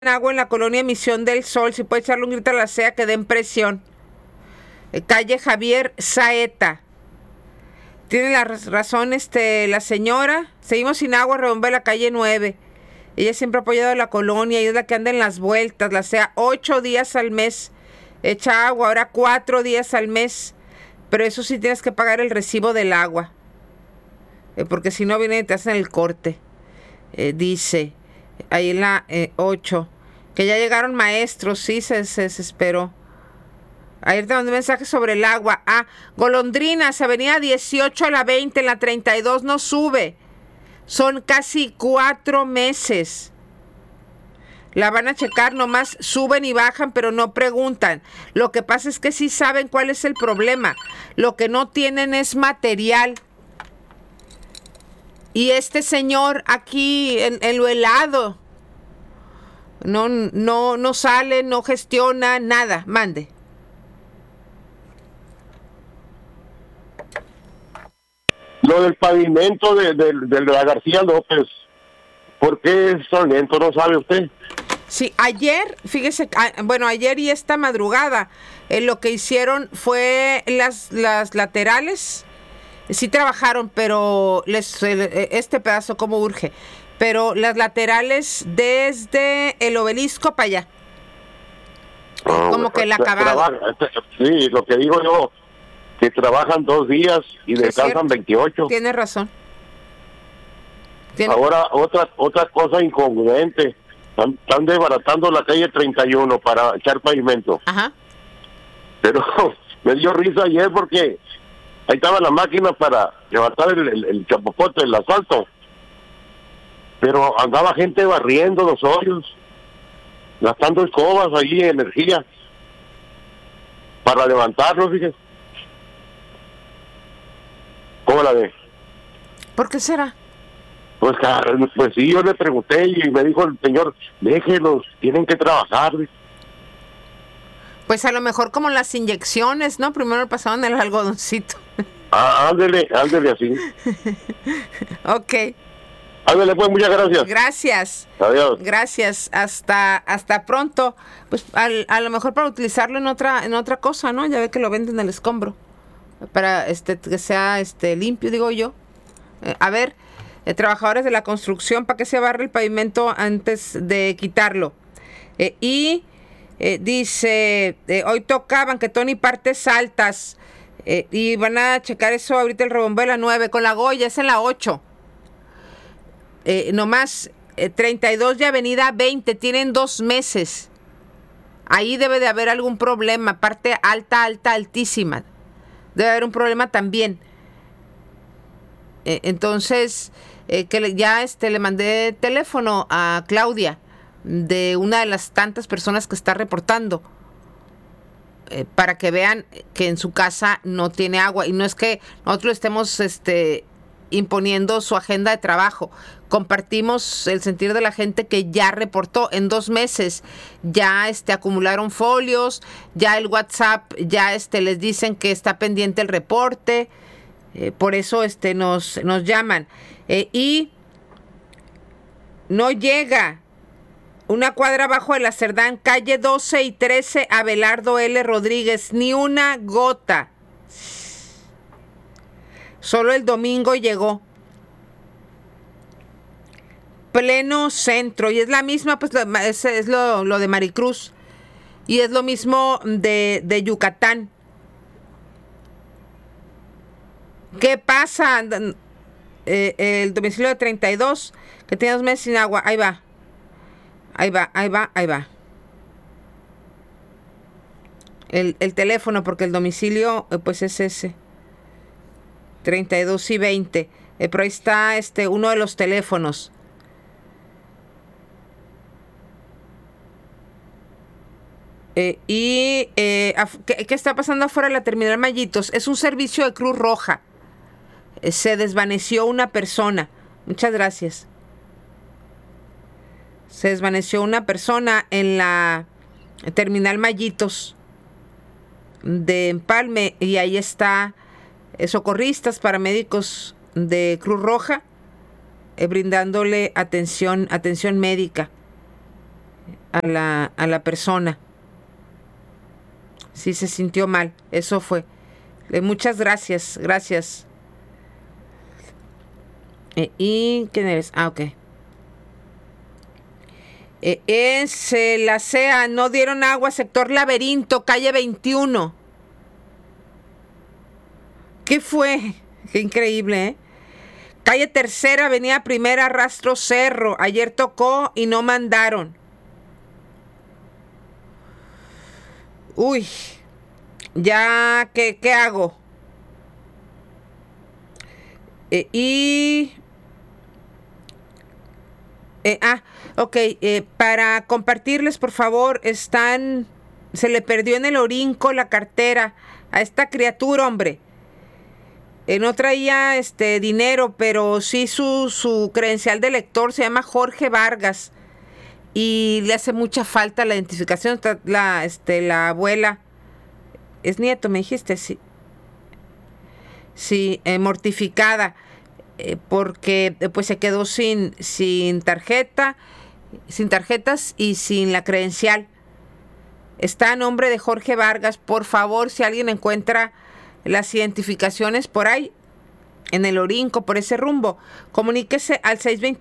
agua en la colonia Misión del Sol. Si puede echarle un grito a la CEA que den presión. Calle Javier Saeta. Tiene la razón la señora. Seguimos sin agua, Redondo de la calle 9. Ella siempre ha apoyado a la colonia y es la que anda en las vueltas. La CEA 8 días al mes echa agua, ahora 4 días al mes. Pero eso sí tienes que pagar el recibo del agua. Porque si no vienen y te hacen el corte. Dice ahí en la 8 que ya llegaron maestros. Sí, se desesperó. Ayer te mandé un mensaje sobre el agua. Golondrinas, avenida 18 a la 20, en la 32 no sube. Son casi 4 meses. La van a checar, nomás suben y bajan, pero no preguntan. Lo que pasa es que sí saben cuál es el problema. Lo que no tienen es material. Y este señor aquí en lo helado no sale, no gestiona nada. Mande. Lo del pavimento de la García López, ¿por qué es tan lento? ¿No sabe usted? Sí, ayer, fíjese, ayer y esta madrugada, lo que hicieron fue las laterales. Sí trabajaron, pero este pedazo como urge. Pero las laterales desde el Obelisco para allá. Como que el acabado. Sí, lo que digo yo, que trabajan 2 días y descansan 28. Tienes razón. Ahora, otra cosa incongruente. Están desbaratando la calle 31 para echar pavimento. Ajá. Pero me dio risa ayer porque ahí estaba la máquina para levantar el chapopote, el asfalto. Pero andaba gente barriendo los hoyos, gastando escobas ahí, energía, para levantarlos, fíjese. ¿Cómo la ve? ¿Por qué será? Pues sí, yo le pregunté y me dijo el señor, déjelos, tienen que trabajar. Pues a lo mejor como las inyecciones, ¿no? Primero pasaban el algodoncito. Ándele así. Ok. Ándele pues, muchas gracias. Gracias. Adiós. Gracias. Hasta pronto. Pues a lo mejor para utilizarlo en otra cosa, ¿no? Ya ve que lo venden en el escombro. Para que sea limpio, digo yo. A ver, trabajadores de la construcción, ¿para qué se barre el pavimento antes de quitarlo? Dice, hoy toca banquetón y partes altas. Y van a checar eso ahorita el Redondo de la 9. Con la Goya es en la 8. Nomás 32 de avenida 20. Tienen 2 meses. Ahí debe de haber algún problema. Parte alta, altísima. Debe haber un problema también. Entonces, ya le mandé teléfono a Claudia de una de las tantas personas que está reportando para que vean que en su casa no tiene agua. Y no es que nosotros estemos imponiendo su agenda de trabajo. Compartimos el sentir de la gente que ya reportó en 2 meses. Ya acumularon folios, ya el WhatsApp, ya les dicen que está pendiente el reporte. Por eso nos llaman. Y no llega. Una cuadra abajo de la Cerdán, calle 12 y 13, Abelardo L. Rodríguez. Ni una gota. Solo el domingo llegó. Pleno centro. Y es la misma, pues es lo de Maricruz. Y es lo mismo de Yucatán. ¿Qué pasa? El domicilio de 32, que tiene 2 meses sin agua. Ahí va. El teléfono, porque el domicilio, pues es ese. 32 y 20. Pero ahí está uno de los teléfonos. ¿Qué está pasando afuera de la terminal Mayitos? Es un servicio de Cruz Roja. Se desvaneció una persona. Muchas gracias. Se desvaneció una persona en la terminal Mayitos de Empalme y ahí está socorristas, paramédicos de Cruz Roja brindándole atención médica. a la persona. Sí se sintió mal, eso fue. Muchas gracias. ¿Y quién eres? Ok. Es la CEA, no dieron agua, sector Laberinto, calle 21. ¿Qué fue? Qué increíble, ¿eh? Calle Tercera, avenida Primera, Rastro Cerro. Ayer tocó y no mandaron. Uy, ya, ¿qué hago? Ok, para compartirles, por favor, se le perdió en el Orinco la cartera a esta criatura, hombre. No traía dinero, pero sí su credencial de lector. Se llama Jorge Vargas y le hace mucha falta la identificación. La abuela es nieto, me dijiste, sí, mortificada, porque pues se quedó sin tarjetas y sin la credencial. Está a nombre de Jorge Vargas. Por favor, si alguien encuentra las identificaciones por ahí, en el Orinco, por ese rumbo, comuníquese al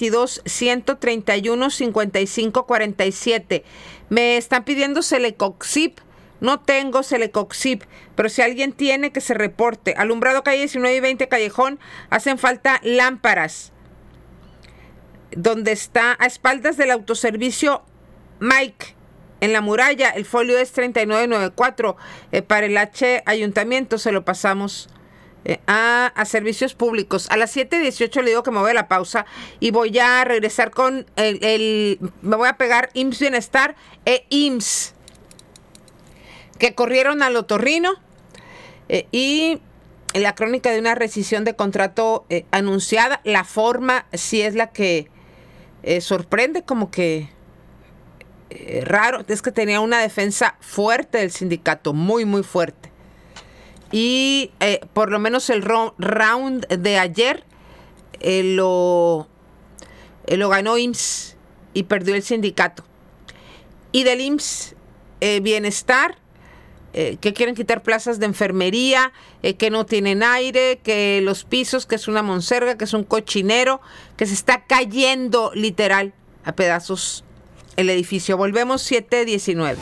622-131-5547. Me están pidiendo Celecoxib. No tengo Celecoxib, pero si alguien tiene, que se reporte. Alumbrado calle 19 y 20 Callejón, hacen falta lámparas. Donde está, a espaldas del autoservicio Mike, en la muralla, el folio es 3994. Para el Ayuntamiento se lo pasamos a servicios públicos. A las 7:18 le digo que me voy a la pausa y voy a regresar con me voy a pegar IMSS Bienestar e IMSS, que corrieron al otorrino, y la crónica de una rescisión de contrato anunciada. La forma sí es la que sorprende, como que raro. Es que tenía una defensa fuerte del sindicato, muy muy fuerte, y por lo menos el round de ayer lo ganó IMSS y perdió el sindicato. Y del IMSS Bienestar, que quieren quitar plazas de enfermería, que no tienen aire, que los pisos, que es una monserga, que es un cochinero, que se está cayendo literal a pedazos el edificio. Volvemos 7:19.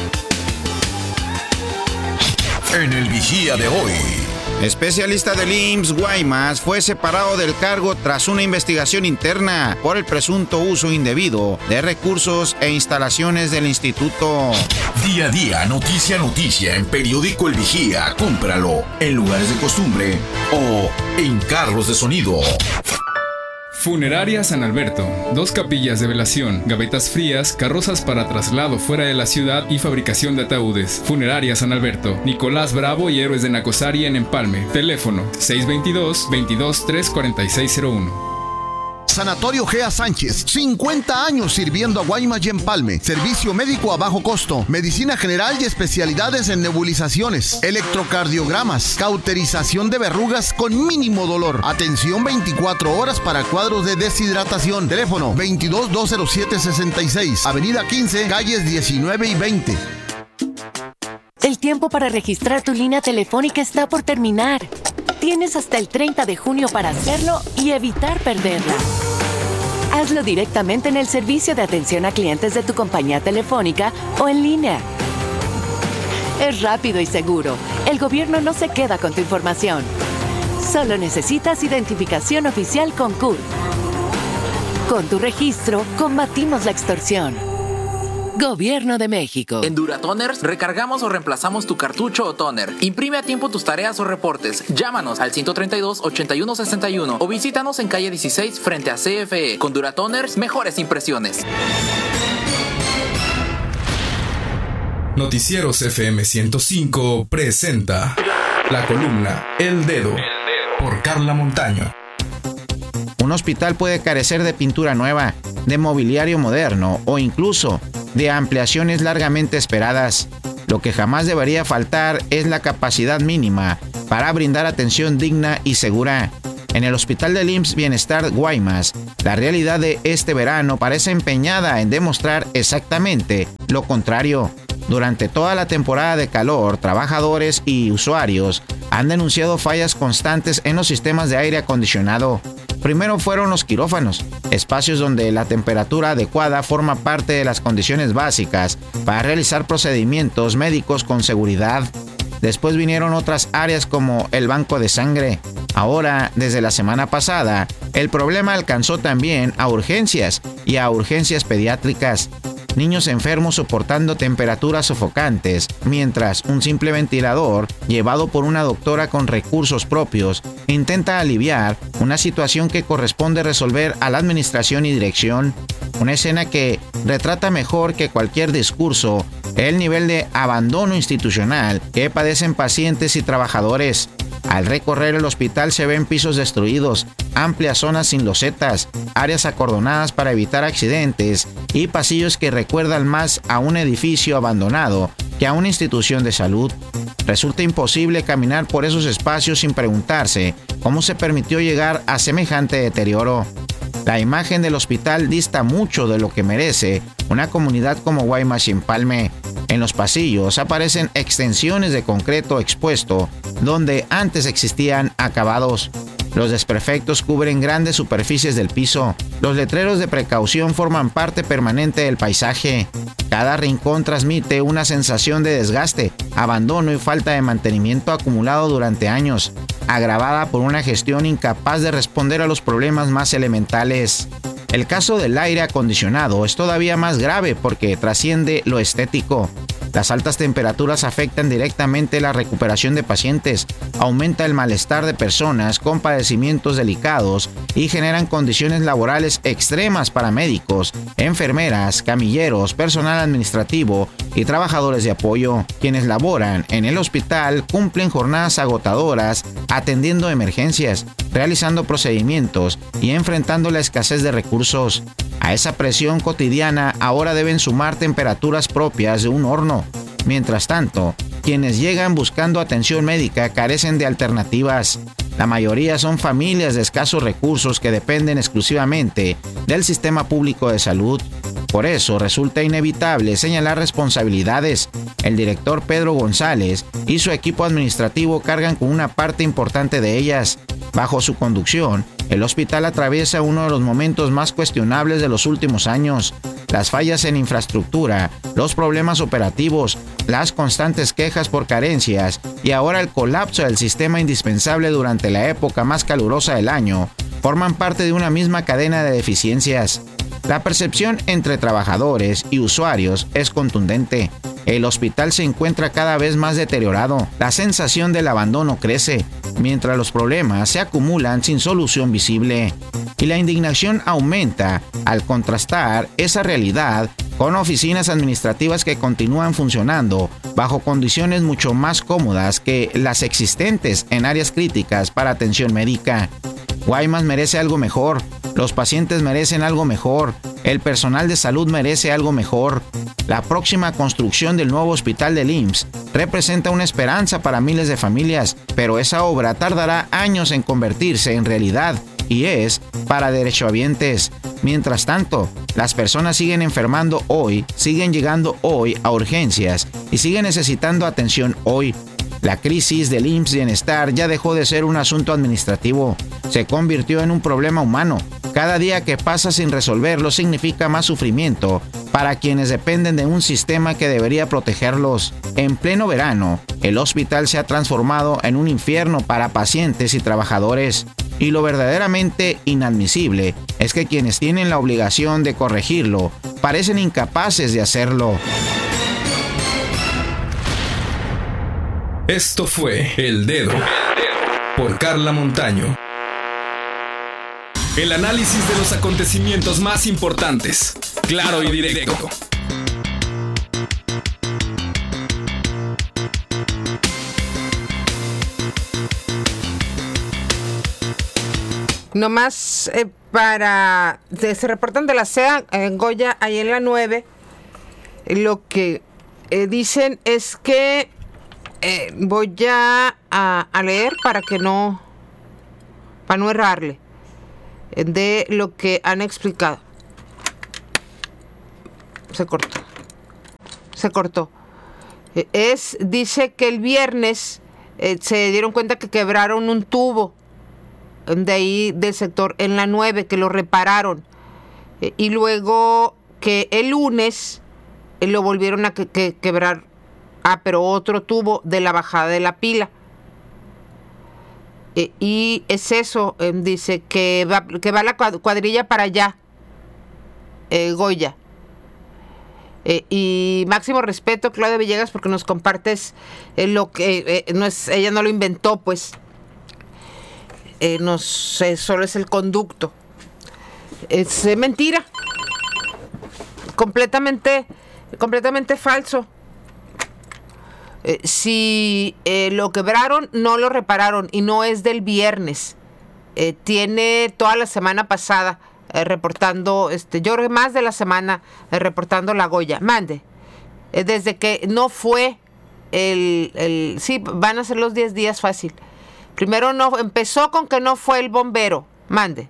En el Vigía de hoy. Especialista del IMSS Guaymas fue separado del cargo tras una investigación interna por el presunto uso indebido de recursos e instalaciones del instituto. Día a día, noticia a noticia en Periódico El Vigía. Cómpralo en lugares de costumbre o en carros de sonido. Funeraria San Alberto. 2 capillas de velación, gavetas frías, carrozas para traslado fuera de la ciudad y fabricación de ataúdes. Funeraria San Alberto. Nicolás Bravo y Héroes de Nacosari en Empalme. Teléfono 622-223-4601. Sanatorio Gea Sánchez, 50 años sirviendo a Guaymas y Empalme. Servicio médico a bajo costo, medicina general y especialidades en nebulizaciones, electrocardiogramas, cauterización de verrugas con mínimo dolor. Atención 24 horas para cuadros de deshidratación. Teléfono 22-207-66, Avenida 15, calles 19 y 20. El tiempo para registrar tu línea telefónica está por terminar. Tienes hasta el 30 de junio para hacerlo y evitar perderla. Hazlo directamente en el servicio de atención a clientes de tu compañía telefónica o en línea. Es rápido y seguro. El gobierno no se queda con tu información. Solo necesitas identificación oficial con CURP. Con tu registro, combatimos la extorsión. Gobierno de México. En Duratoners recargamos o reemplazamos tu cartucho o toner. Imprime a tiempo tus tareas o reportes. Llámanos al 132-8161 o visítanos en calle 16 frente a CFE. Con Duratoners, mejores impresiones. Noticieros FM 105 presenta la columna El Dedo por Carla Montaño. Un hospital puede carecer de pintura nueva, de mobiliario moderno o incluso de ampliaciones largamente esperadas. Lo que jamás debería faltar es la capacidad mínima para brindar atención digna y segura. En el Hospital del IMSS Bienestar Guaymas La realidad de este verano parece empeñada en demostrar exactamente lo contrario. Durante toda la temporada de calor, trabajadores y usuarios han denunciado fallas constantes en los sistemas de aire acondicionado. Primero fueron los quirófanos, espacios donde la temperatura adecuada forma parte de las condiciones básicas para realizar procedimientos médicos con seguridad. Después vinieron otras áreas como el banco de sangre. Ahora, desde la semana pasada, el problema alcanzó también a urgencias y a urgencias pediátricas. Niños enfermos soportando temperaturas sofocantes, mientras un simple ventilador, llevado por una doctora con recursos propios, intenta aliviar una situación que corresponde resolver a la administración y dirección. Una escena que retrata mejor que cualquier discurso el nivel de abandono institucional que padecen pacientes y trabajadores. Al recorrer el hospital se ven pisos destruidos, amplias zonas sin losetas, áreas acordonadas para evitar accidentes y pasillos que recuerdan más a un edificio abandonado que a una institución de salud. Resulta imposible caminar por esos espacios sin preguntarse cómo se permitió llegar a semejante deterioro. La imagen del hospital dista mucho de lo que merece una comunidad como Guaymas y Empalme. En los pasillos aparecen extensiones de concreto expuesto donde antes existían acabados. Los desperfectos cubren grandes superficies del piso. Los letreros de precaución forman parte permanente del paisaje. Cada rincón transmite una sensación de desgaste, abandono y falta de mantenimiento acumulado durante años, agravada por una gestión incapaz de responder a los problemas más elementales. El caso del aire acondicionado es todavía más grave porque trasciende lo estético. Las altas temperaturas afectan directamente la recuperación de pacientes, aumenta el malestar de personas con padecimientos delicados y generan condiciones laborales extremas para médicos, enfermeras, camilleros, personal administrativo y trabajadores de apoyo. Quienes laboran en el hospital cumplen jornadas agotadoras atendiendo emergencias, realizando procedimientos y enfrentando la escasez de recursos. A esa presión cotidiana ahora deben sumar temperaturas propias de un horno. Mientras tanto, quienes llegan buscando atención médica carecen de alternativas. La mayoría son familias de escasos recursos que dependen exclusivamente del sistema público de salud. Por eso resulta inevitable señalar responsabilidades. El director Pedro González y su equipo administrativo cargan con una parte importante de ellas. Bajo su conducción, el hospital atraviesa uno de los momentos más cuestionables de los últimos años. Las fallas en infraestructura, los problemas operativos, las constantes quejas por carencias y ahora el colapso del sistema indispensable durante la época más calurosa del año forman parte de una misma cadena de deficiencias. La percepción entre trabajadores y usuarios es contundente. El hospital se encuentra cada vez más deteriorado. La sensación del abandono crece, mientras los problemas se acumulan sin solución visible. Y la indignación aumenta al contrastar esa realidad con oficinas administrativas que continúan funcionando bajo condiciones mucho más cómodas que las existentes en áreas críticas para atención médica. Guaymas merece algo mejor, los pacientes merecen algo mejor, el personal de salud merece algo mejor. La próxima construcción del nuevo hospital del IMSS representa una esperanza para miles de familias, pero esa obra tardará años en convertirse en realidad y es para derechohabientes. Mientras tanto, las personas siguen enfermando hoy, siguen llegando hoy a urgencias y siguen necesitando atención hoy. La crisis del IMSS Bienestar ya dejó de ser un asunto administrativo, se convirtió en un problema humano. Cada día que pasa sin resolverlo significa más sufrimiento para quienes dependen de un sistema que debería protegerlos. En pleno verano, el hospital se ha transformado en un infierno para pacientes y trabajadores. Y lo verdaderamente inadmisible es que quienes tienen la obligación de corregirlo parecen incapaces de hacerlo. Esto fue El Dedo por Carla Montaño. El análisis de los acontecimientos más importantes, claro y directo. Nomás se reportan de la CEA en Goya, ahí en la 9, lo que dicen es que voy a leer para no errarle. de lo que han explicado. Se cortó. Dice que el viernes se dieron cuenta que quebraron un tubo de ahí del sector en la 9, que lo repararon. Y luego que el lunes lo volvieron a quebrar. Pero otro tubo de la bajada de la pila. Y es eso, dice que va la cuadrilla para allá, Goya. Y máximo respeto, Claudia Villegas, porque nos compartes lo que ella no lo inventó, pues. Solo es el conducto. Es mentira. Completamente falso. Si lo quebraron, no lo repararon y no es del viernes. Tiene toda la semana pasada reportando, yo creo que más de la semana reportando la Goya. Mande. Desde que no fue sí, van a ser los 10 días fácil. Primero empezó con que no fue el bombero. Mande.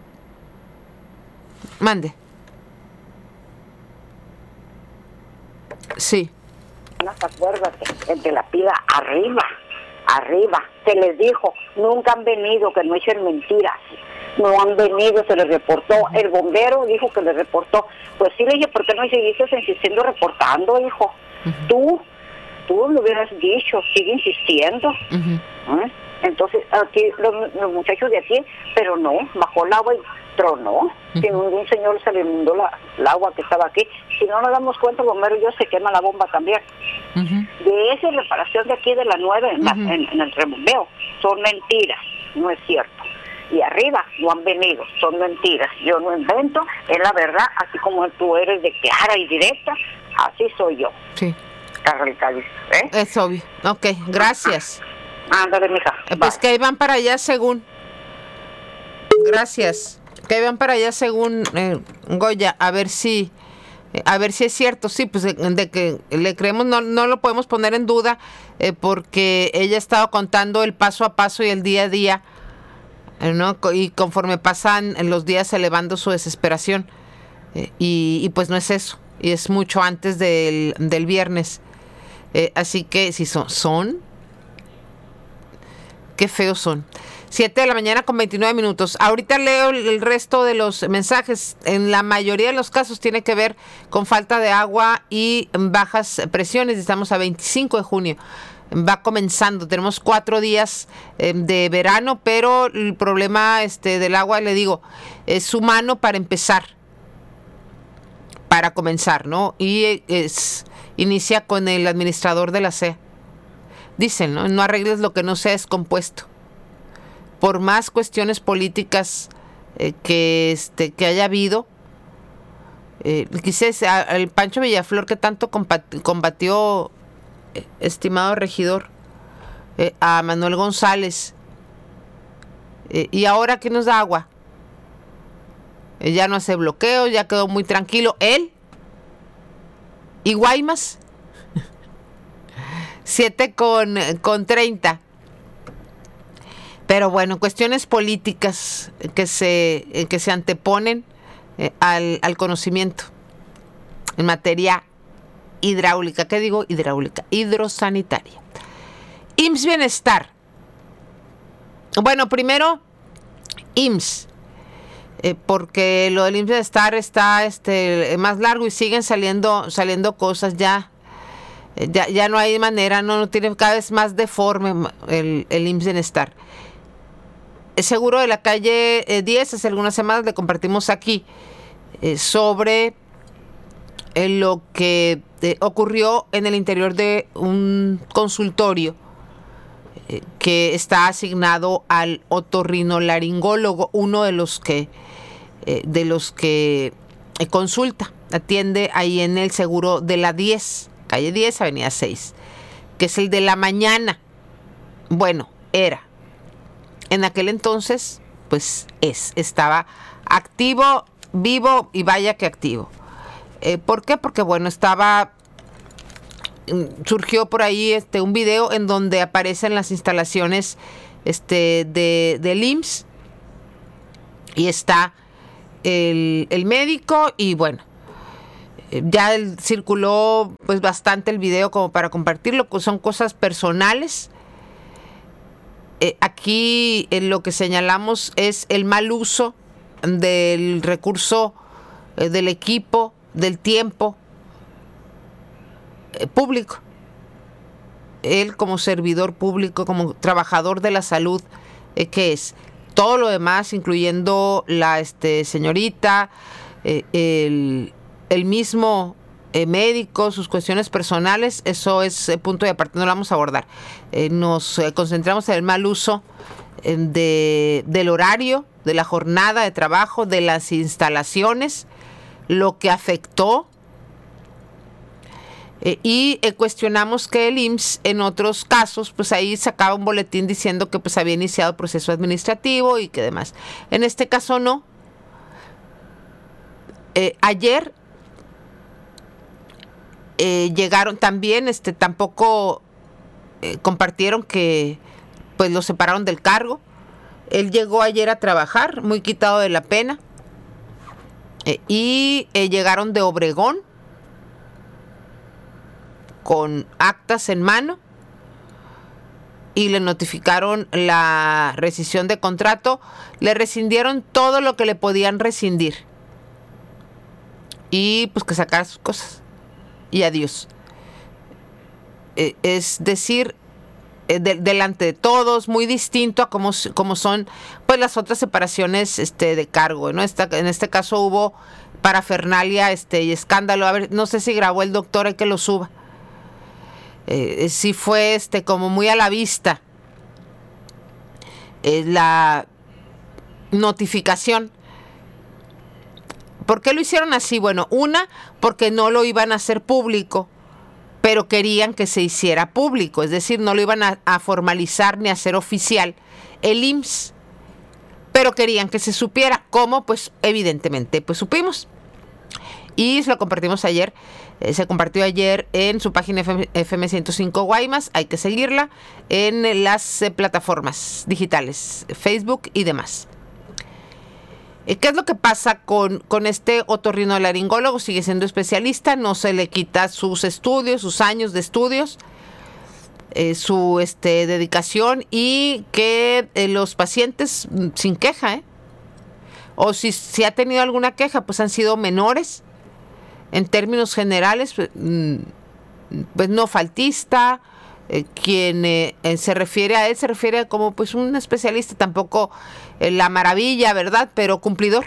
Sí. Acuérdate, el de la pila arriba, se les dijo, nunca han venido, que no echen mentiras, no han venido, se les reportó, el bombero dijo que les reportó, pues sí, le dije, ¿por qué no seguiste insistiendo reportando, hijo? Tú lo hubieras dicho, sigue insistiendo. Entonces, aquí los muchachos de aquí, pero no, bajó el agua y tronó. Si ningún señor se le inundó el agua que estaba aquí. Si no nos damos cuenta, el bombero yo se quema la bomba también. De esa reparación de aquí de la 9 en el rebombeo, son mentiras, no es cierto. Y arriba no han venido, son mentiras. Yo no invento, es la verdad, así como tú eres de clara y directa, así soy yo. Sí. Carlita, es obvio. Ok, gracias. Ándale, mija. Pues que ahí van para allá según. Gracias. Que ahí van para allá según Goya, a ver si es cierto. Sí, pues de que le creemos, no lo podemos poner en duda, porque ella ha estado contando el paso a paso y el día a día, ¿no? Y conforme pasan los días elevando su desesperación, y pues no es eso, y es mucho antes del viernes. Así que si son qué feos son. 7 de la mañana con 29 minutos. Ahorita leo el resto de los mensajes. En la mayoría de los casos tiene que ver con falta de agua y bajas presiones. Estamos a 25 de junio. Va comenzando. Tenemos 4 días de verano, pero el problema del agua, le digo, es humano para empezar. Para comenzar, ¿no? Y inicia con el administrador de la CEA. Dicen, ¿no? No arregles lo que no sea descompuesto. Por más cuestiones políticas que haya habido, quizás al Pancho Villaflor que tanto combatió, estimado regidor, a Manuel González, y ahora ¿quién nos da agua? Ya no hace bloqueo, ya quedó muy tranquilo él y Guaymas. 7 con 30. Pero bueno, cuestiones políticas que se anteponen al conocimiento en materia hidráulica. ¿Qué digo? Hidráulica, hidrosanitaria. IMSS Bienestar. Bueno, primero IMSS, porque lo del IMSS Bienestar está más largo y siguen saliendo cosas ya. Ya no hay manera, no tiene cada vez más deforme el IMSS Bienestar. El seguro de la calle 10, hace algunas semanas le compartimos aquí sobre lo que ocurrió en el interior de un consultorio que está asignado al otorrinolaringólogo, uno de los que consulta, atiende ahí en el seguro de la 10. Calle 10, avenida 6, que es el de la mañana. Bueno, era. En aquel entonces, pues estaba activo, vivo y vaya que activo. ¿Por qué? Porque bueno, surgió por ahí un video en donde aparecen las instalaciones del IMSS, y está el médico, y bueno, ya circuló pues bastante el video como para compartirlo, son cosas personales. Aquí lo que señalamos es el mal uso del recurso, del equipo, del tiempo público. Él como servidor público, como trabajador de la salud, ¿qué es? Todo lo demás, incluyendo la señorita, el mismo médico, sus cuestiones personales, eso es punto de aparte, no lo vamos a abordar. Nos concentramos en el mal uso del horario, de la jornada de trabajo, de las instalaciones, lo que afectó, y cuestionamos que el IMSS en otros casos, pues ahí sacaba un boletín diciendo que pues había iniciado el proceso administrativo y que demás. En este caso no. Ayer llegaron también, tampoco compartieron que pues lo separaron del cargo. Él llegó ayer a trabajar, muy quitado de la pena, y llegaron de Obregón con actas en mano y le notificaron la rescisión de contrato. Le rescindieron todo lo que le podían rescindir y pues que sacara sus cosas y adiós. Es decir, delante de todos, muy distinto a como son pues las otras separaciones de cargo, ¿no? En este caso hubo parafernalia y escándalo. A ver, no sé si grabó el doctor, hay que lo suba. Sí fue como muy a la vista la notificación. ¿Por qué lo hicieron así? Bueno, porque no lo iban a hacer público, pero querían que se hiciera público, es decir, no lo iban a formalizar ni a hacer oficial el IMSS, pero querían que se supiera. ¿Cómo? Pues evidentemente, pues supimos. Y se lo compartimos ayer, se compartió ayer en su página FM 105 Guaymas, hay que seguirla en las plataformas digitales, Facebook y demás. ¿Qué es lo que pasa con este otorrinolaringólogo? Sigue siendo especialista, no se le quita sus estudios, sus años de estudios, su dedicación, y que los pacientes sin queja, o si ha tenido alguna queja, pues han sido menores. En términos generales, pues no faltista, quien se refiere a él se refiere como pues un especialista, tampoco la maravilla, ¿verdad? Pero cumplidor.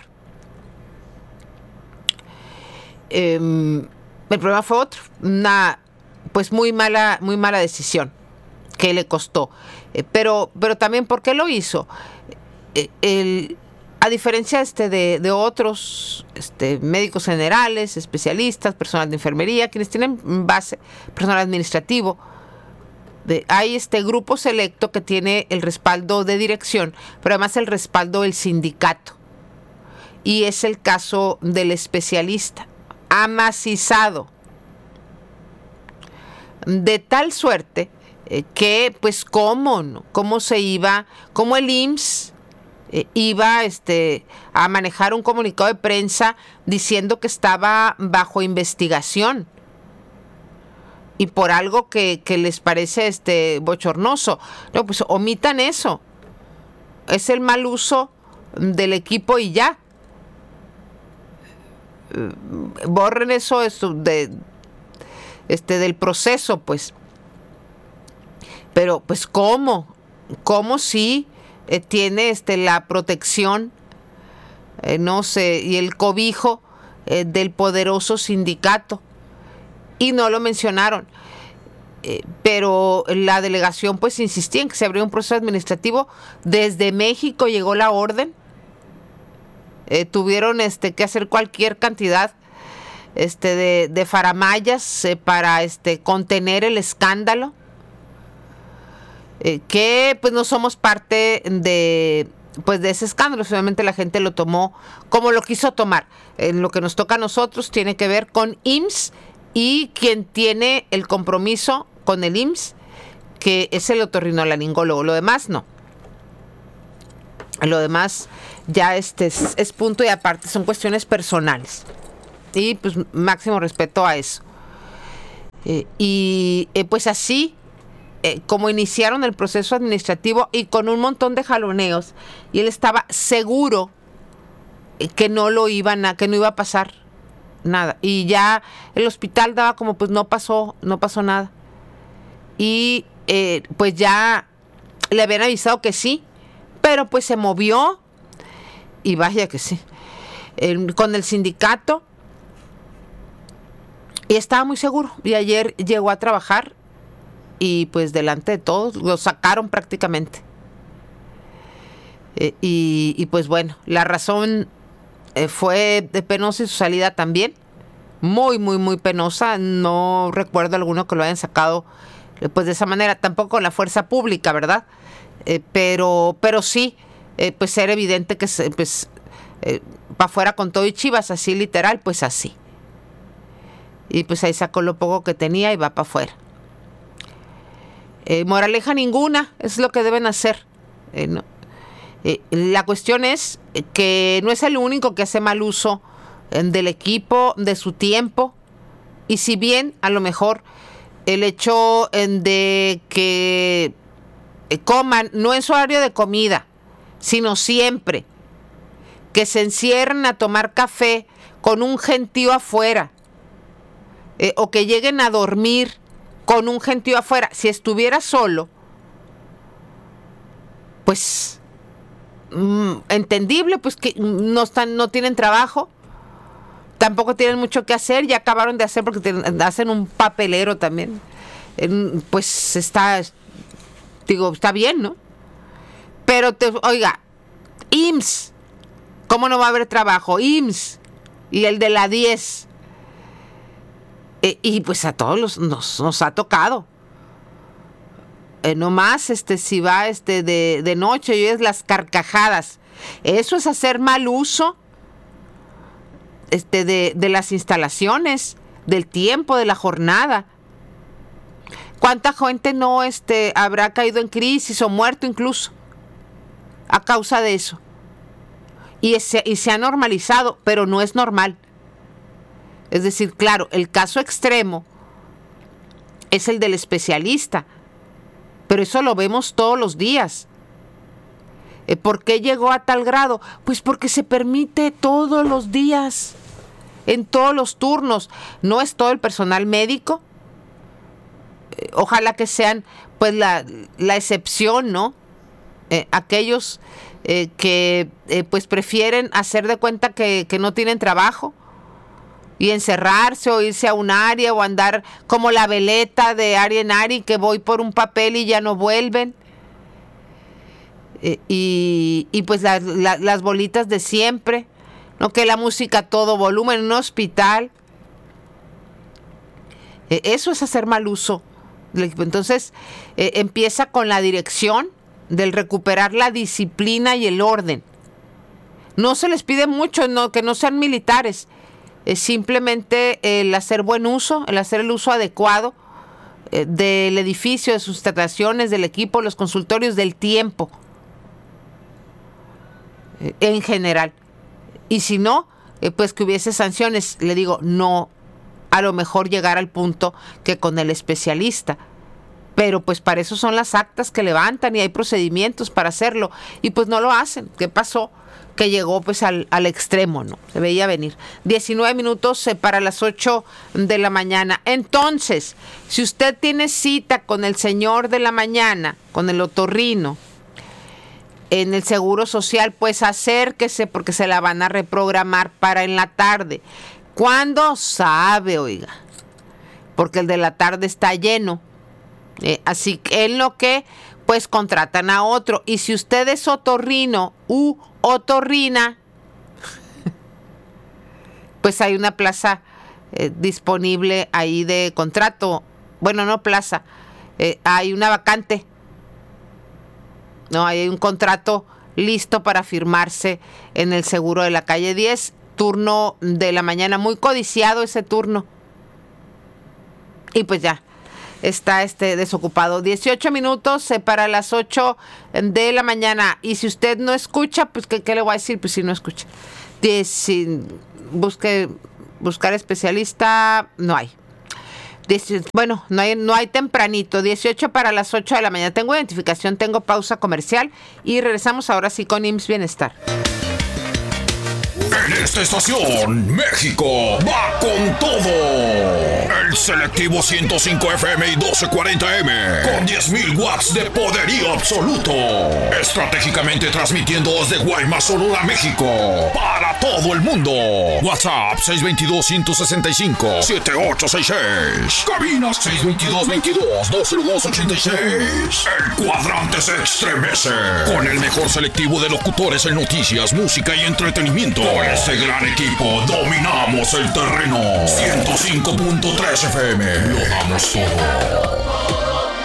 El problema fue otro, una pues muy mala decisión que le costó. Pero también, ¿por qué lo hizo? A diferencia de otros médicos generales, especialistas, personal de enfermería, quienes tienen base, personal administrativo, hay grupo selecto que tiene el respaldo de dirección, pero además el respaldo del sindicato. Y es el caso del especialista, amacizado, de tal suerte que, pues, cómo el IMSS iba a manejar un comunicado de prensa diciendo que estaba bajo investigación y por algo que les parece bochornoso. No, pues omitan eso. Es el mal uso del equipo y ya. Borren eso del proceso, pues. Pero pues ¿cómo si tiene la protección, no sé, y el cobijo del poderoso sindicato? Y no lo mencionaron. Pero la delegación pues insistía en que se abrió un proceso administrativo. Desde México llegó la orden. Tuvieron que hacer cualquier cantidad de faramayas para contener el escándalo. Que pues no somos parte de ese escándalo. Obviamente la gente lo tomó como lo quiso tomar. Lo que nos toca a nosotros tiene que ver con IMSS y quien tiene el compromiso con el IMSS, que es el otorrinolaringólogo. Lo demás no. Lo demás ya es punto y aparte, son cuestiones personales. Y pues máximo respeto a eso. Pues así, como iniciaron el proceso administrativo y con un montón de jaloneos, y él estaba seguro que no iba a pasar nada. Y ya el hospital daba como pues no pasó nada. Y pues ya le habían avisado que sí, pero pues se movió, y vaya que sí, con el sindicato, y estaba muy seguro. Y ayer llegó a trabajar y pues delante de todos lo sacaron prácticamente. Y pues bueno, la razón fue de penosa y su salida también. Muy, muy, muy penosa. No recuerdo alguno que lo hayan sacado pues de esa manera, tampoco con la fuerza pública, ¿verdad? Pero sí, pues era evidente que para afuera con todo y Chivas, así literal, pues así. Y pues ahí sacó lo poco que tenía y va para afuera. Moraleja ninguna, es lo que deben hacer. ¿No? La cuestión es que no es el único que hace mal uso del equipo, de su tiempo. Y si bien a lo mejor el hecho de que coman, no en su horario de comida, sino siempre, que se encierren a tomar café con un gentío afuera, o que lleguen a dormir con un gentío afuera. Si estuviera solo, pues entendible, pues que no tienen trabajo, tampoco tienen mucho que hacer, ya acabaron de hacer porque hacen un papelero también. Pues está bien, ¿no? Pero oiga, IMSS, ¿cómo no va a haber trabajo? IMSS y el de la 10. Y pues a todos nos ha tocado. No más si va de noche y oyes las carcajadas. Eso es hacer mal uso de las instalaciones, del tiempo, de la jornada. ¿Cuánta gente no habrá caído en crisis o muerto incluso a causa de eso? Y se ha normalizado, pero no es normal. Es decir, claro, el caso extremo es el del especialista, pero eso lo vemos todos los días. ¿Por qué llegó a tal grado? Pues porque se permite todos los días, en todos los turnos. No es todo el personal médico. Ojalá que sean pues la excepción, ¿no? Aquellos que pues prefieren hacer de cuenta que no tienen trabajo y encerrarse o irse a un área o andar como la veleta de área en área, que voy por un papel y ya no vuelven. Y pues las bolitas de siempre, ¿no? Que la música a todo volumen en un hospital. Eso es hacer mal uso del equipo. Entonces empieza con la dirección del recuperar la disciplina y el orden. No se les pide mucho, que no sean militares. Simplemente el hacer buen uso, el hacer el uso adecuado del edificio, de sus instalaciones, del equipo, los consultorios, del tiempo en general. Y si no, pues que hubiese sanciones. Le digo, no a lo mejor llegar al punto que con el especialista, pero pues para eso son las actas que levantan y hay procedimientos para hacerlo, y pues no lo hacen. ¿Qué pasó? Que llegó pues al extremo, ¿no? Se veía venir. 19 minutos para las 8 de la mañana. Entonces, si usted tiene cita con el señor de la mañana, con el otorrino, en el Seguro Social, pues acérquese porque se la van a reprogramar para en la tarde. ¿Cuándo? Sabe, oiga. Porque el de la tarde está lleno. Así que en lo que pues contratan a otro. Y si usted es otorrino u otorrina, pues hay una plaza disponible ahí de contrato. Bueno, no plaza, hay una vacante. No, hay un contrato listo para firmarse en el Seguro de la Calle 10, turno de la mañana, muy codiciado ese turno. Y pues ya, está desocupado. 18 minutos para las 8 de la mañana. Y si usted no escucha, pues ¿qué le voy a decir? Pues si no escucha. Buscar especialista, no hay. Bueno, no hay tempranito. 18 para las 8 de la mañana. Tengo identificación, tengo pausa comercial y regresamos ahora sí con IMSS Bienestar. En esta estación, México va con todo. El selectivo 105 FM y 1240M con 10.000 watts de poderío absoluto. Estratégicamente transmitiendo desde Guaymas, Sonora, México, para todo el mundo. WhatsApp 622-165-7866. Cabina 622-22-20286. El cuadrante se estremece con el mejor selectivo de locutores en noticias, música y entretenimiento. Con este gran equipo dominamos el terreno. 105.3 FM. Lo damos todo.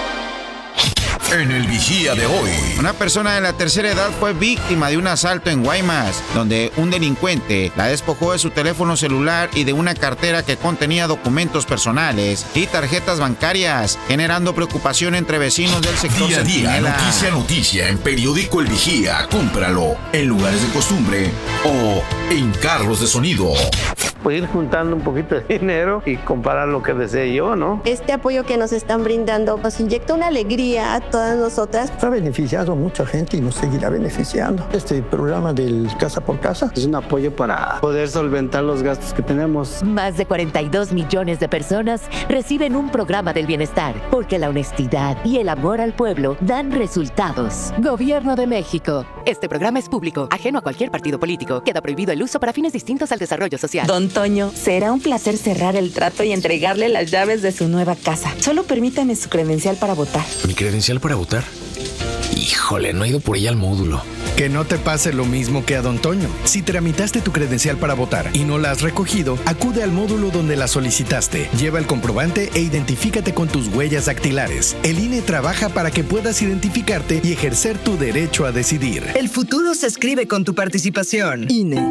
En el Vigía de hoy. Una persona de la tercera edad fue víctima de un asalto en Guaymas, donde un delincuente la despojó de su teléfono celular y de una cartera que contenía documentos personales y tarjetas bancarias, generando preocupación entre vecinos del sector. Día a día, noticia en periódico El Vigía. Cómpralo en lugares de costumbre o en carros de sonido. Pues ir juntando un poquito de dinero y comprar lo que desee yo, ¿no? Este apoyo que nos están brindando nos inyecta una alegría a todas nosotras. Ha beneficiado a mucha gente y nos seguirá beneficiando. Este programa del Casa por Casa es un apoyo para poder solventar los gastos que tenemos. Más de 42 millones de personas reciben un programa del bienestar, porque la honestidad y el amor al pueblo dan resultados. Gobierno de México. Este programa es público, ajeno a cualquier partido político. Queda prohibido el uso para fines distintos al desarrollo social. Don Toño, será un placer cerrar el trato y entregarle las llaves de su nueva casa. Solo permítame su credencial para votar. ¿Mi credencial para votar? Híjole, no he ido por ella al módulo. Que no te pase lo mismo que a Don Toño. Si tramitaste tu credencial para votar y no la has recogido, acude al módulo donde la solicitaste. Lleva el comprobante e identifícate con tus huellas dactilares. El INE trabaja para que puedas identificarte y ejercer tu derecho a decidir. El futuro se escribe con tu participación. INE.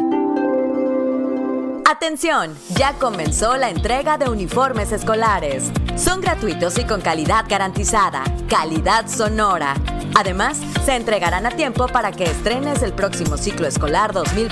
Atención, ya comenzó la entrega de uniformes escolares. Son gratuitos y con calidad garantizada, calidad Sonora. Además, se entregarán a tiempo para que estrenes el próximo ciclo escolar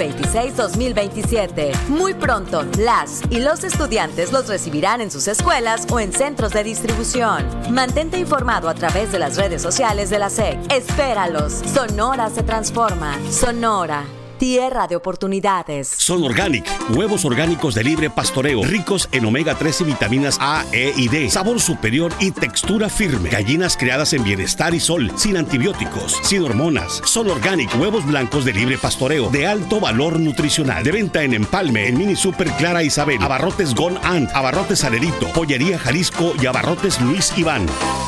2026-2027. Muy pronto, las y los estudiantes los recibirán en sus escuelas o en centros de distribución. Mantente informado a través de las redes sociales de la SEC. Espéralos. Sonora se transforma. Sonora. Tierra de oportunidades. Son Organic, huevos orgánicos de libre pastoreo, ricos en omega 3 y vitaminas A, E y D, sabor superior y textura firme. Gallinas criadas en bienestar y sol, sin antibióticos, sin hormonas. Son Organic, huevos blancos de libre pastoreo, de alto valor nutricional. De venta en Empalme, en Mini Super Clara Isabel, Abarrotes Gon Ant, Abarrotes Alerito, Pollería Jalisco y Abarrotes Luis Iván.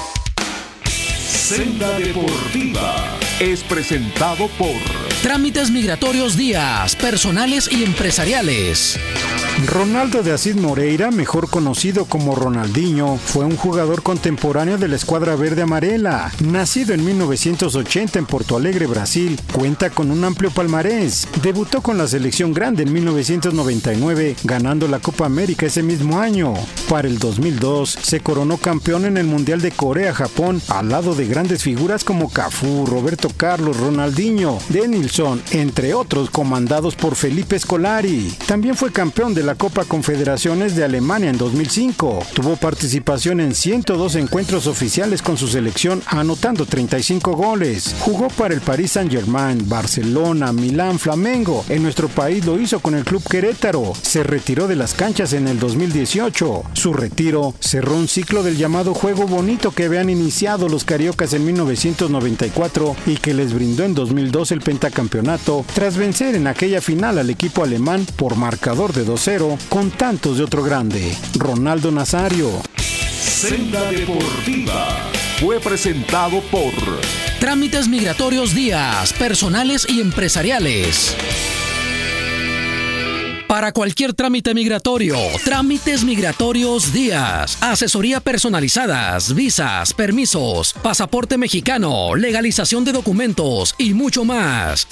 Senda Deportiva es presentado por Trámites Migratorios Díaz, personales y empresariales. Ronaldo de Asís Moreira, mejor conocido como Ronaldinho, fue un jugador contemporáneo de la escuadra verde amarela. Nacido en 1980 en Porto Alegre, Brasil, cuenta con un amplio palmarés. Debutó con la selección grande en 1999, ganando la Copa América ese mismo año. Para el 2002, se coronó campeón en el Mundial de Corea-Japón, al lado de grandes figuras como Cafú, Roberto Carlos, Ronaldinho, Denilson, entre otros, comandados por Felipe Scolari. También fue campeón de la Copa Confederaciones de Alemania en 2005. Tuvo participación en 102 encuentros oficiales con su selección, anotando 35 goles. Jugó para el Paris Saint-Germain, Barcelona, Milán, Flamengo. En nuestro país lo hizo con el Club Querétaro. Se retiró de las canchas en el 2018. Su retiro cerró un ciclo del llamado juego bonito que habían iniciado los cariocas en 1994 y que les brindó en 2002 el pentacampeonato, tras vencer en aquella final al equipo alemán por marcador de 2-0 con tantos de otro grande, Ronaldo Nazario. Senda Deportiva fue presentado por Trámites Migratorios Díaz, personales y empresariales. Para cualquier trámite migratorio, Trámites Migratorios Díaz. Asesoría personalizadas, visas, permisos, pasaporte mexicano, legalización de documentos y mucho más.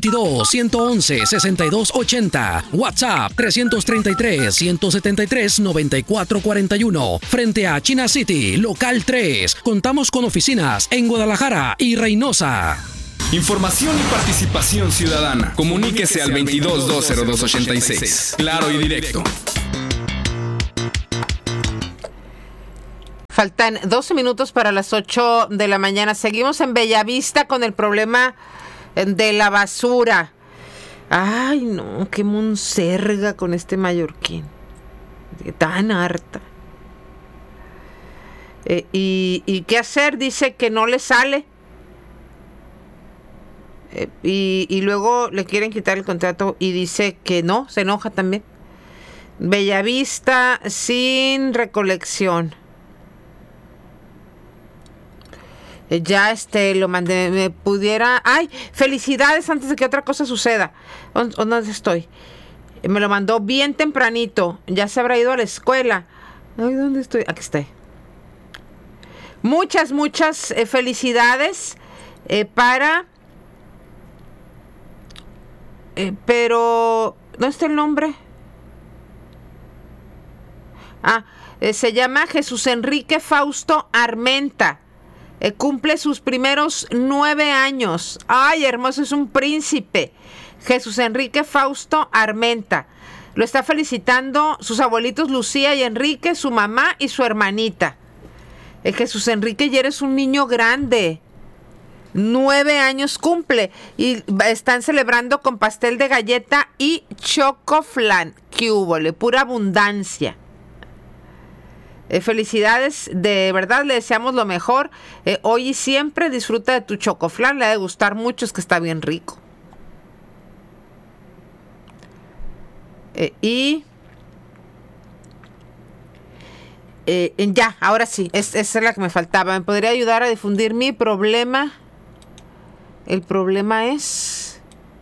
622-111-6280. WhatsApp 333-173-9441. Frente a China City, local 3. Contamos con oficinas en Guadalajara y Reynosa. Información y participación ciudadana. Comuníquese al 22-202-86. Claro y directo. Faltan 12 minutos para las 8 de la mañana. Seguimos en Bellavista con el problema de la basura. Ay, no, qué monserga con este mallorquín. Tan harta. ¿Y qué hacer? Dice que no le sale. Y luego le quieren quitar el contrato y dice que no, se enoja también. Bellavista sin recolección. Ya lo mandé, me pudiera... ¡Ay! Felicidades antes de que otra cosa suceda. ¿Dónde estoy? Me lo mandó bien tempranito. Ya se habrá ido a la escuela. Ay, ¿dónde estoy? Aquí estoy. Muchas felicidades para... pero... ¿dónde está el nombre? Se llama Jesús Enrique Fausto Armenta. Cumple sus primeros 9 años. Ay, hermoso, es un príncipe. Jesús Enrique Fausto Armenta. Lo está felicitando sus abuelitos Lucía y Enrique, su mamá y su hermanita. Jesús Enrique, ya eres un niño grande. 9 años cumple y están celebrando con pastel de galleta y chocoflan. ¡Qué húbole! Pura abundancia. Felicidades, de verdad le deseamos lo mejor. Hoy y siempre disfruta de tu chocoflan, le ha de gustar mucho, es que está bien rico. Ya, ahora sí, esa es la que me faltaba. ¿Me podría ayudar a difundir mi problema? El problema es...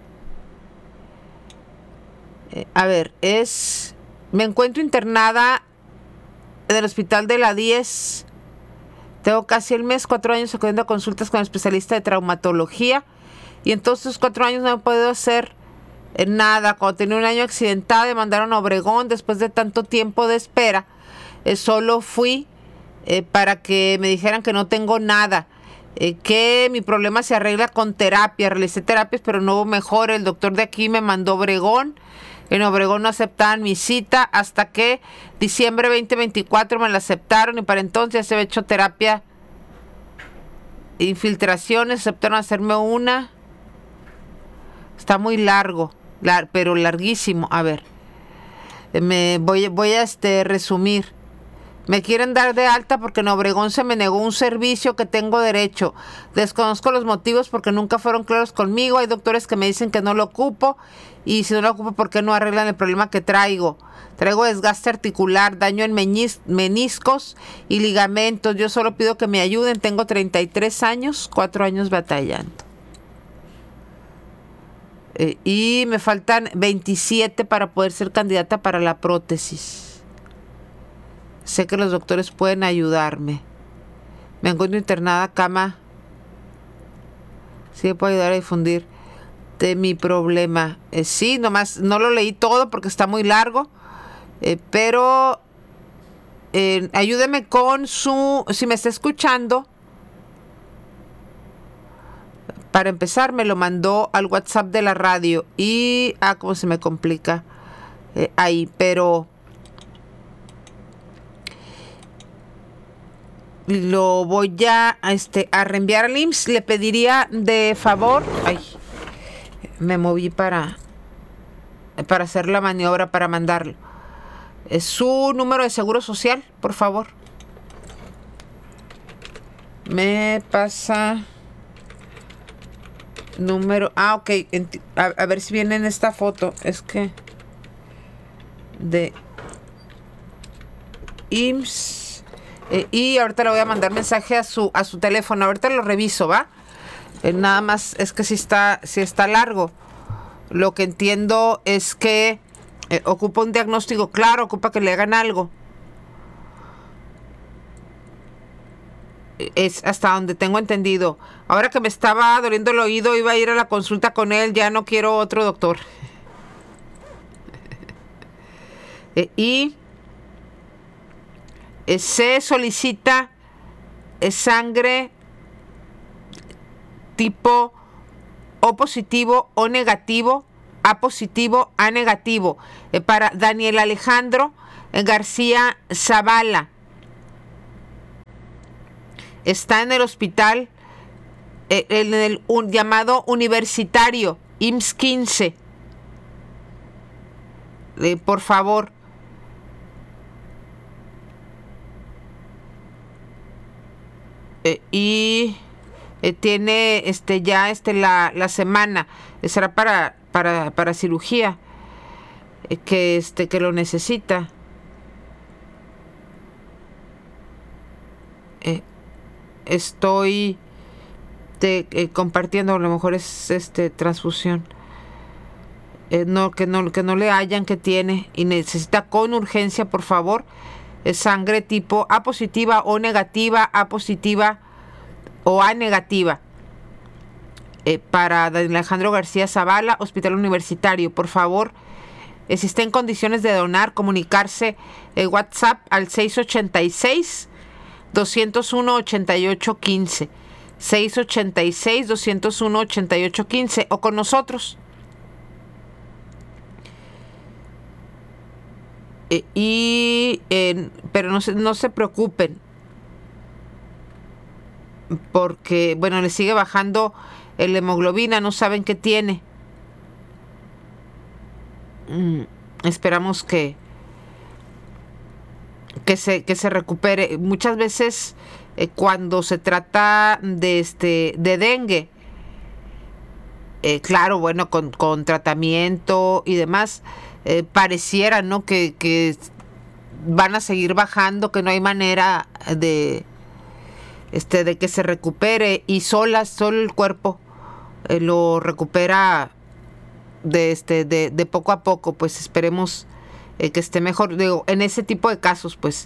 me encuentro internada en el hospital de la 10. Tengo casi el mes, 4 años acudiendo a consultas con el especialista de traumatología. Y en todos esos 4 años no he podido hacer nada. Cuando tenía un año accidentado me mandaron a Obregón después de tanto tiempo de espera. Solo fui para que me dijeran que no tengo nada. Que mi problema se arregla con terapia. Realicé terapias pero no hubo mejor. El doctor de aquí me mandó a Obregón. En Obregón no aceptaban mi cita hasta que diciembre 2024 me la aceptaron y para entonces ya se había hecho terapia, infiltraciones, aceptaron hacerme una. Está muy largo, pero larguísimo. A ver, voy a resumir. Me quieren dar de alta porque en Obregón se me negó un servicio que tengo derecho. Desconozco los motivos porque nunca fueron claros conmigo. Hay doctores que me dicen que no lo ocupo. Y si no lo ocupo, ¿por qué no arreglan el problema que traigo? Traigo desgaste articular, daño en meniscos y ligamentos. Yo solo pido que me ayuden. Tengo 33 años, 4 años batallando. Y me faltan 27 para poder ser candidata para la prótesis. Sé que los doctores pueden ayudarme. Me encuentro internada, cama. Sí, me puede ayudar a difundir de mi problema. Sí, nomás no lo leí todo porque está muy largo. Pero ayúdeme con si me está escuchando. Para empezar, me lo mandó al WhatsApp de la radio. Y, cómo se me complica ahí, pero... lo voy a reenviar al IMSS. Le pediría de favor, me moví para hacer la maniobra para mandarlo. Su número de seguro social, por favor. Me pasa número, ok, a ver si viene en esta foto. Es que de IMSS. Y ahorita le voy a mandar mensaje a su teléfono. Ahorita lo reviso, ¿va? Nada más es que si está largo. Lo que entiendo es que Ocupa un diagnóstico, claro, ocupa que le hagan algo. Es hasta donde tengo entendido. Ahora que me estaba doliendo el oído, iba a ir a la consulta con él, ya no quiero otro doctor. Y se solicita sangre tipo O positivo, O negativo, A positivo, A negativo, para Daniel Alejandro García Zavala. Está en el hospital, en el llamado universitario, IMSS 15. Por favor. Y tiene ya la semana. Será para cirugía. Que lo necesita. Estoy compartiendo, a lo mejor es transfusión. Que no le hallan que tiene y necesita con urgencia, por favor, sangre tipo A positiva, O negativa, A positiva o A negativa, para Daniel Alejandro García Zavala, Hospital Universitario. Por favor, si está en condiciones de donar, comunicarse WhatsApp al 686-201-8815, 686-201-8815, o con nosotros. Pero no se preocupen, porque le sigue bajando la hemoglobina, no saben qué tiene. Esperamos que se recupere. Muchas veces cuando se trata de dengue, claro, con tratamiento y demás, pareciera, ¿no?, que van a seguir bajando, que no hay manera de que se recupere, y solo el cuerpo lo recupera de poco a poco. Pues esperemos que esté mejor, digo, en ese tipo de casos, pues,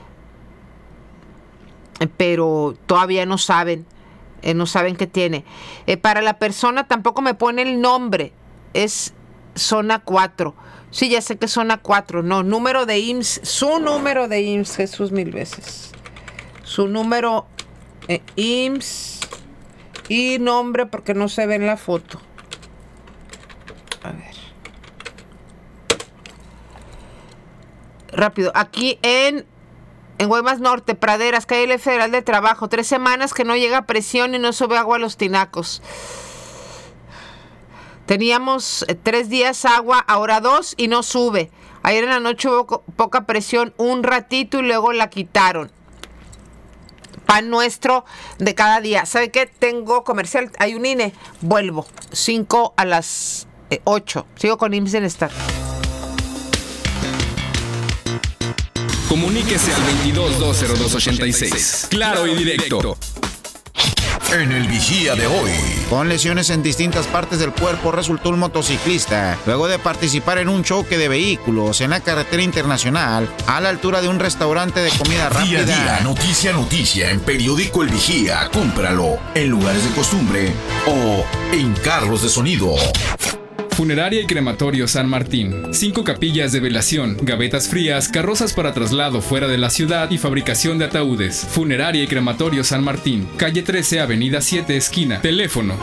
pero todavía no saben qué tiene. Para la persona tampoco me pone el nombre, es zona 4. Sí, ya sé que es zona 4, no, número de IMSS, su número de IMSS, Jesús, mil veces. Su número IMSS y nombre, porque no se ve en la foto. A ver. Rápido, aquí en Guaymas Norte, Praderas, calle Federal de Trabajo, 3 semanas que no llega presión y no sube agua a los tinacos. Teníamos 3 días agua, ahora 2 y no sube. Ayer en la noche hubo poca presión un ratito y luego la quitaron. Pan nuestro de cada día. ¿Sabe qué? Tengo comercial, hay un INE. Vuelvo, 5 a las 8. Sigo con IMSS Bienestar. Comuníquese al 22-202-86. Claro y directo. En el Vigía de hoy. Con lesiones en distintas partes del cuerpo resultó un motociclista luego de participar en un choque de vehículos en la carretera internacional a la altura de un restaurante de comida rápida. Día a día, noticia en Periódico El Vigía. Cómpralo en lugares de costumbre o en carros de sonido. Funeraria y Crematorio San Martín. 5 capillas de velación, gavetas frías, carrozas para traslado fuera de la ciudad y fabricación de ataúdes. Funeraria y Crematorio San Martín. Calle 13, Avenida 7, esquina. Teléfono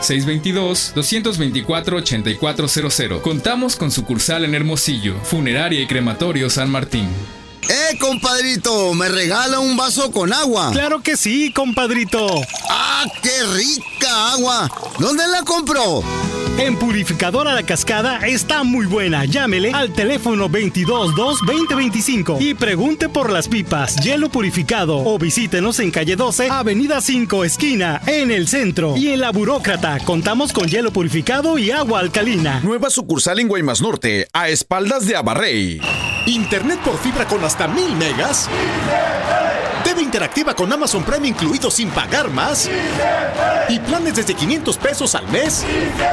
622-224-8400. Contamos con sucursal en Hermosillo. Funeraria y Crematorio San Martín. Compadrito, ¿me regala un vaso con agua? Claro que sí, compadrito. ¡Ah, qué rica agua! ¿Dónde la compró? En Purificadora La Cascada está muy buena. Llámele al teléfono 222-2025 y pregunte por las pipas, hielo purificado, o visítenos en calle 12, avenida 5, esquina, en el centro. Y en La Burócrata contamos con hielo purificado y agua alcalina. Nueva sucursal en Guaymas Norte, a espaldas de Abarrey. Internet por fibra con hasta 1000 megas. De TV interactiva con Amazon Prime incluido sin pagar más. Y planes desde $500 al mes.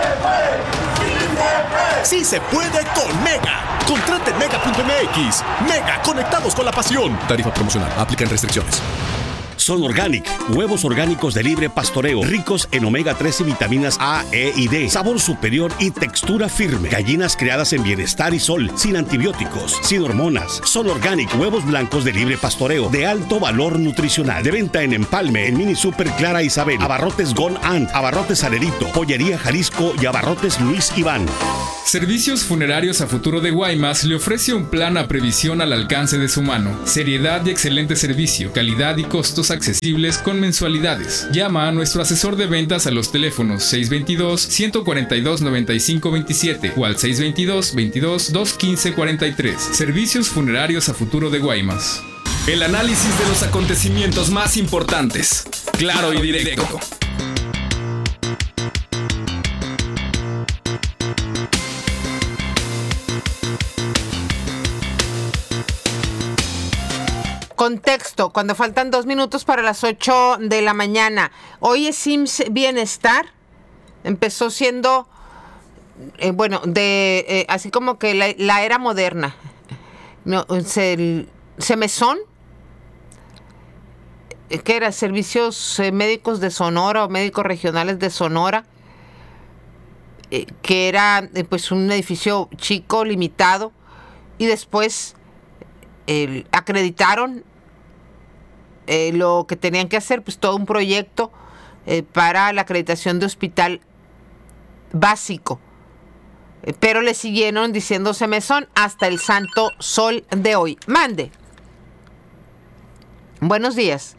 ¡Sí se puede con Mega! Contrate en Mega.mx. Mega, conectados con la pasión. Tarifa promocional. Aplican restricciones. Son Organic, huevos orgánicos de libre pastoreo, ricos en omega 3 y vitaminas A, E y D, sabor superior y textura firme. Gallinas criadas en bienestar y sol, sin antibióticos, sin hormonas. Son Organic, huevos blancos de libre pastoreo, de alto valor nutricional. De venta en Empalme, en Mini Super Clara Isabel, Abarrotes Gon Ant, Abarrotes Alerito, Pollería Jalisco y Abarrotes Luis Iván. Servicios Funerarios a Futuro de Guaymas le ofrece un plan a previsión al alcance de su mano. Seriedad y excelente servicio, calidad y costos accesibles con mensualidades. Llama a nuestro asesor de ventas a los teléfonos 622-142-9527 o al 622-22-215-43. Servicios Funerarios a Futuro de Guaymas. El análisis de los acontecimientos más importantes. Claro y directo. Contexto, cuando faltan 2 minutos para las 8 de la mañana. Hoy es IMSS Bienestar. Empezó siendo, así como que la era moderna. No, Semesón, que era Servicios Médicos de Sonora o Médicos Regionales de Sonora, que era pues un edificio chico, limitado, y después acreditaron lo que tenían que hacer, pues todo un proyecto para la acreditación de hospital básico, pero le siguieron diciendo Semesón hasta el santo sol de hoy. Mande. Buenos días.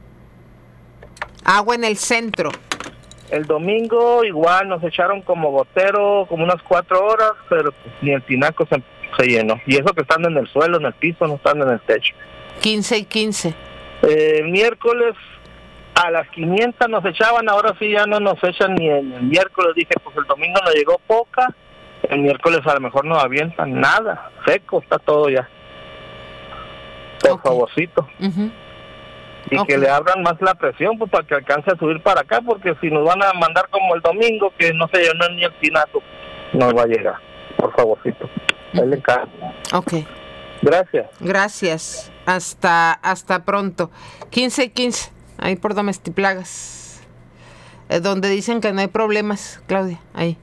Agua en el centro. El domingo igual nos echaron como gotero como unas 4 horas, pero pues, ni el tinaco se llenó. Y eso que están en el suelo, en el piso, no están en el techo. 15 y 15. Miércoles a las 500 nos echaban, ahora sí ya no nos echan ni en el miércoles. Dije, pues el domingo nos llegó poca, el miércoles a lo mejor no avientan nada, seco, está todo ya. Por favorcito. Y que le abran más la presión, pues para que alcance a subir para acá, porque si nos van a mandar como el domingo, que no se llenó ni el tinaco, no va a llegar. Por favorcito. Ahí le cae. Ok. Gracias. Hasta pronto. 15 y 15, ahí por Domestiplagas. Donde dicen que no hay problemas, Claudia, ahí.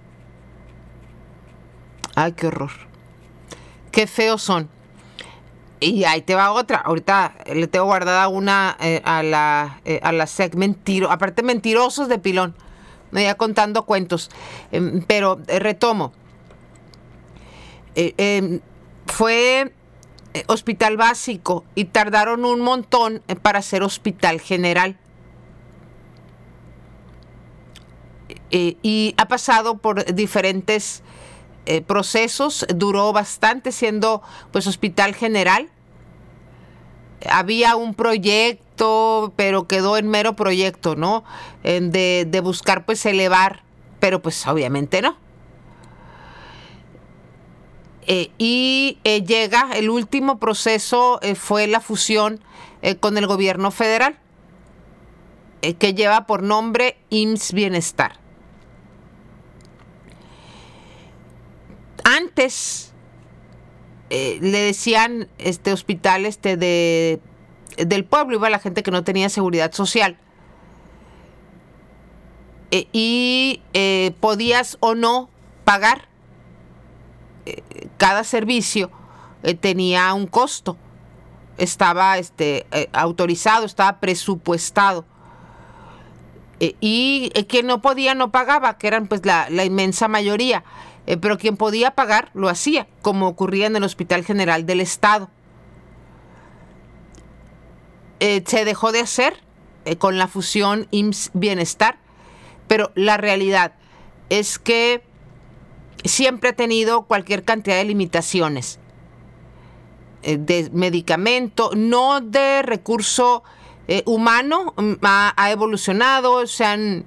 Ay, qué horror. Qué feos son. Y ahí te va otra. Ahorita le tengo guardada una a la SEC. Aparte mentirosos de pilón. Ya contando cuentos. Pero retomo. Fue hospital básico y tardaron un montón para hacer hospital general. Y ha pasado por diferentes procesos, duró bastante siendo pues hospital general. Había un proyecto, pero quedó en mero proyecto, ¿no? De buscar pues elevar, pero pues obviamente no. Llega el último proceso, fue la fusión con el gobierno federal, que lleva por nombre IMSS Bienestar. Antes le decían hospital del pueblo, iba la gente que no tenía seguridad social, y podías o no pagar. Cada servicio tenía un costo, estaba autorizado, estaba presupuestado, y quien no podía no pagaba, que eran pues la inmensa mayoría, pero quien podía pagar lo hacía, como ocurría en el Hospital General del Estado. Se dejó de hacer con la fusión IMSS Bienestar, pero la realidad es que siempre ha tenido cualquier cantidad de limitaciones de medicamento, no de recurso humano, ha evolucionado, se han,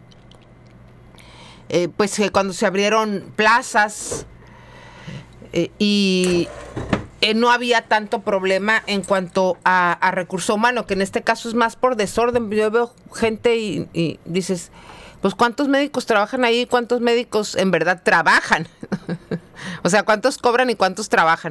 pues cuando se abrieron plazas y no había tanto problema en cuanto a recurso humano, que en este caso es más por desorden. Yo veo gente y dices, pues ¿cuántos médicos trabajan ahí? ¿Cuántos médicos en verdad trabajan? O sea, ¿cuántos cobran y cuántos trabajan?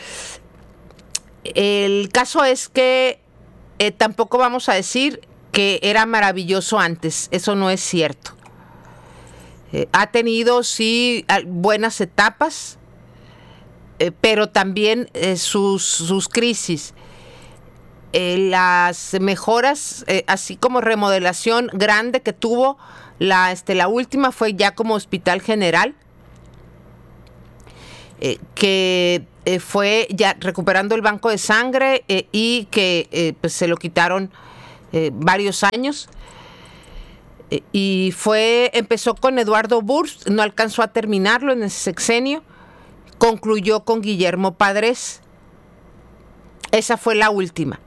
El caso es que tampoco vamos a decir que era maravilloso antes. Eso no es cierto. Ha tenido, sí, buenas etapas, pero también sus crisis. Las mejoras, así como remodelación grande que tuvo, la última fue ya como hospital general, que fue ya recuperando el banco de sangre y que pues se lo quitaron varios años. Y empezó con Eduardo Burst, no alcanzó a terminarlo en ese sexenio, concluyó con Guillermo Padres. Esa fue la última.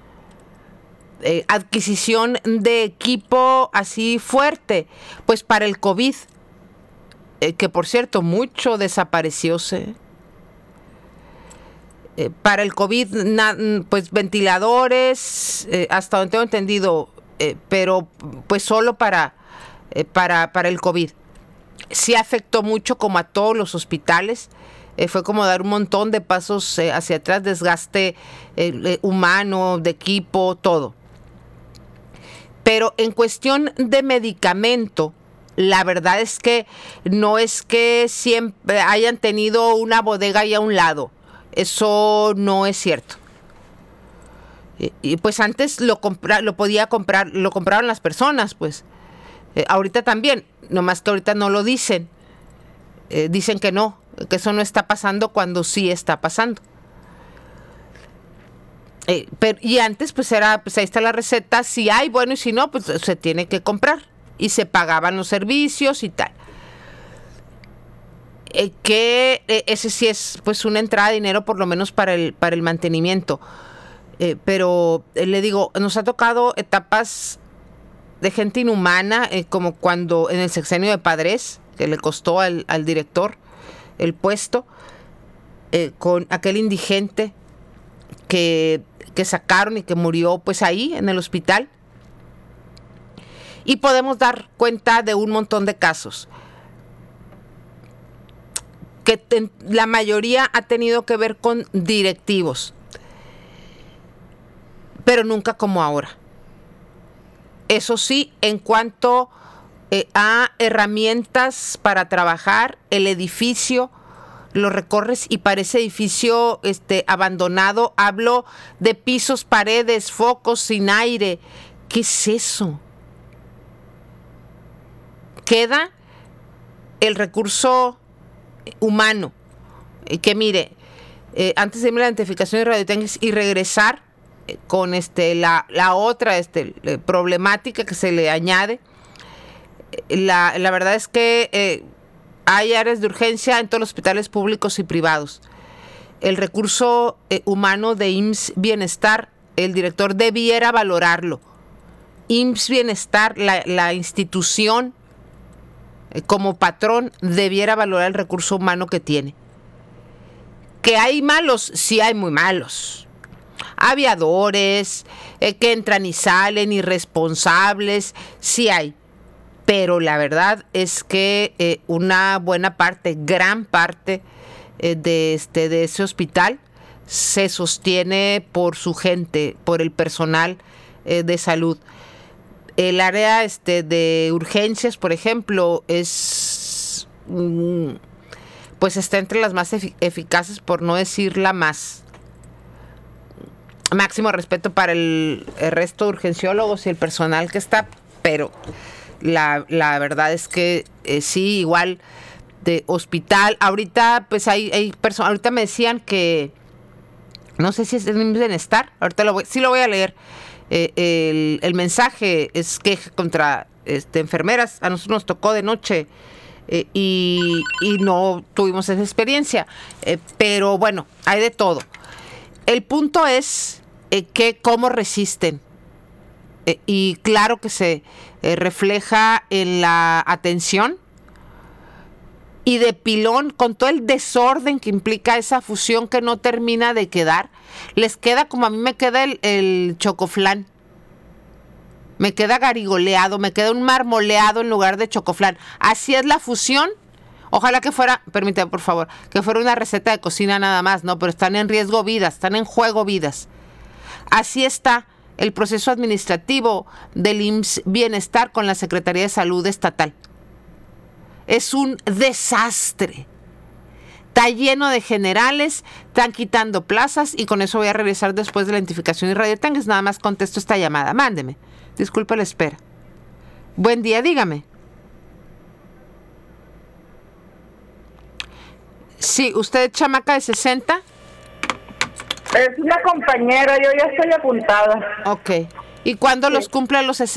Adquisición de equipo así fuerte, pues para el COVID, que por cierto mucho desapareció. Para el COVID, pues ventiladores, hasta donde tengo entendido, pero pues solo para el COVID. Sí afectó mucho, como a todos los hospitales. Fue como dar un montón de pasos hacia atrás, desgaste humano, de equipo, todo. Pero en cuestión de medicamento, la verdad es que no es que siempre hayan tenido una bodega ahí a un lado. Eso no es cierto. Y pues antes lo compraban las personas, pues. Ahorita también, nomás que ahorita no lo dicen. Dicen que no, que eso no está pasando cuando sí está pasando. Y antes pues era, pues ahí está la receta, si hay, bueno, y si no, pues se tiene que comprar. Y se pagaban los servicios y tal. Que ese sí es pues una entrada de dinero por lo menos para el mantenimiento. Pero le digo, nos ha tocado etapas de gente inhumana, como cuando en el sexenio de Padres, que le costó al director el puesto, con aquel indigente que sacaron y que murió pues ahí en el hospital. Y podemos dar cuenta de un montón de casos que la mayoría ha tenido que ver con directivos, pero nunca como ahora. Eso sí, en cuanto a herramientas para trabajar, el edificio lo recorres y parece edificio abandonado. Hablo de pisos, paredes, focos sin aire. ¿Qué es eso? Queda el recurso humano, que mire, antes de irme a la identificación de radiotécnicos y regresar con la otra problemática que se le añade, la verdad es que hay áreas de urgencia en todos los hospitales públicos y privados. El recurso humano de IMSS Bienestar, el director debiera valorarlo. IMSS Bienestar, la institución, como patrón, debiera valorar el recurso humano que tiene. Que hay malos, sí hay muy malos. Aviadores, que entran y salen, irresponsables, sí hay. Pero la verdad es que una buena parte, gran parte de ese hospital se sostiene por su gente, por el personal de salud. El área de urgencias, por ejemplo, pues está entre las más eficaces, por no decir la más. Máximo respeto para el resto de urgenciólogos y el personal que está, pero la verdad es que sí, igual de hospital. Ahorita pues hay personas, ahorita me decían que, no sé si es el mismo bienestar, ahorita sí lo voy a leer. El mensaje es queja contra enfermeras. A nosotros nos tocó de noche y no tuvimos esa experiencia, pero bueno, hay de todo. El punto es que cómo resisten, y claro que se refleja en la atención y de pilón, con todo el desorden que implica esa fusión que no termina de quedar, les queda como a mí me queda el chocoflán. Me queda garigoleado, me queda un marmoleado en lugar de chocoflán. Así es la fusión. Ojalá que fuera, permítame por favor, que fuera una receta de cocina nada más, ¿no? Pero están en riesgo vidas, están en juego vidas. Así está el proceso administrativo del IMSS Bienestar con la Secretaría de Salud Estatal. Es un desastre. Está lleno de generales, están quitando plazas y con eso voy a regresar después de la identificación y Radio Tangues. Nada más contesto esta llamada. Mándeme. Disculpe la espera. Buen día, dígame. Sí, ¿usted es chamaca de 60? Es una compañera, yo ya estoy apuntada. Ok. ¿Y cuándo los cumple a los 60?